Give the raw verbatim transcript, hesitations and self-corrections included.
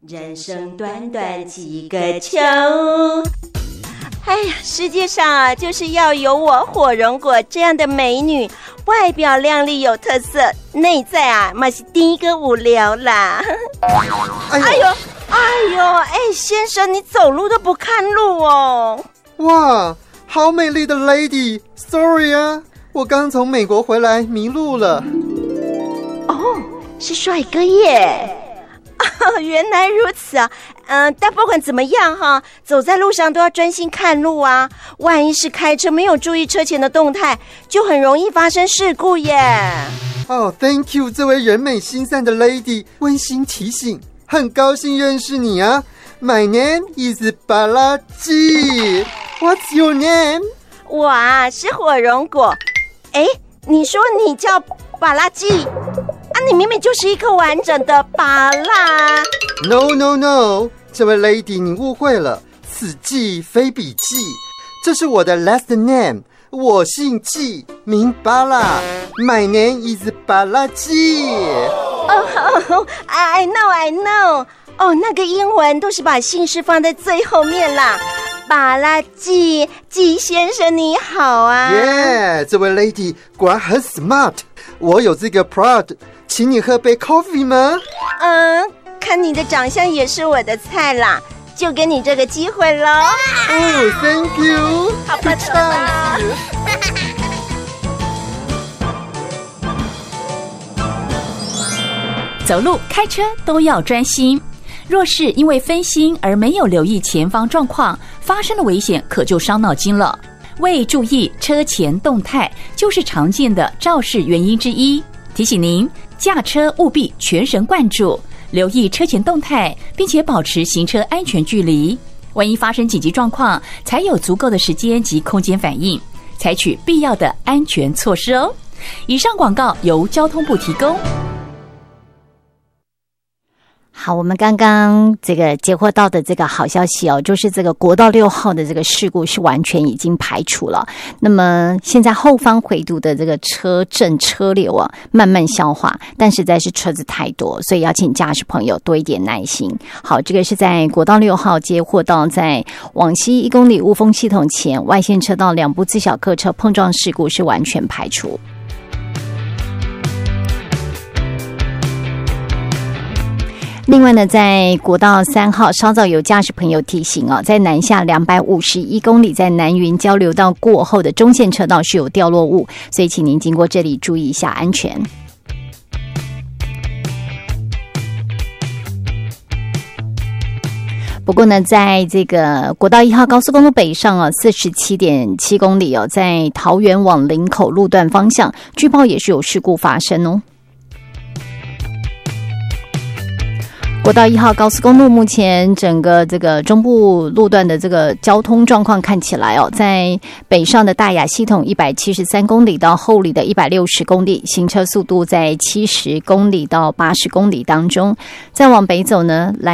人生短短几个秋。哎呀，世界上啊，就是要有我火荣果这样的美女，外表靓丽有特色，内在啊，嘛是第一个无聊啦。哎呦，哎呦，哎呦，哎，先生，你走路都不看路哦。 哇，好美丽的 lady，sorry 啊，我刚从美国回来迷路了。 哦，是帅哥耶。哦，原来如此啊，嗯、呃，但不管怎么样哈，走在路上都要专心看路啊，万一是开车没有注意车前的动态，就很容易发生事故耶。 哦、oh, ，Thank you， 这位人美心善的 lady， 温馨提醒，很高兴认识你啊。My name is 巴拉基 ，What's your name？ 我啊是火荣果。哎，你说你叫巴拉基？啊，你明明就是一颗完整的芭乐。 No no no， 这位 lady 你误会了，此季非彼季，这是我的 last name， 我姓季，名芭乐 ，My name is 巴拉季。 哦、oh, I know I know， 哦、oh, 那个英文都是把姓氏放在最后面啦。巴拉季，季先生你好啊。 耶， yeah, 这位 lady 果然很 smart， 我有这个 prod， 请你喝杯 coffee 吗？ 嗯，看你的长相也是我的菜啦，就给你这个机会咯。 哦、oh, thank you， 好吧，走吧。 走路、开车都要专心。若是因为分心而没有留意前方状况，发生的危险可就伤脑筋了。未注意车前动态，就是常见的肇事原因之一。提醒您，驾车务必全神贯注，留意车前动态，并且保持行车安全距离。万一发生紧急状况，才有足够的时间及空间反应，采取必要的安全措施哦。以上广告由交通部提供。 好，我们刚刚这个截获到的这个好消息哦，就是这个国道六号的这个事故是完全已经排除了。那么现在后方回堵的这个车阵车流啊，慢慢消化，但实在是车子太多，所以要请驾驶朋友多一点耐心。好，这个是在国道六号接获到在往西一公里雾峰系统前外线车道两部自小客车碰撞事故是完全排除。另外呢，在国道三号稍早有驾驶朋友提醒哦，在南下两百五十一公里，在南云交流道过后的中线车道是有掉落物，所以请您经过这里注意一下安全。不过呢，在这个国道一号高速公路北上啊，四十七点七公里哦，在桃园往林口路段方向，据报也是有事故发生哦。国道一号高速公路目前整个这个中部路段的这个交通状况看起来哦，在北上的大雅系统一百七十三公里到后里的一百六十公里，行车速度在七十公里到八十公里当中。再往北走呢，来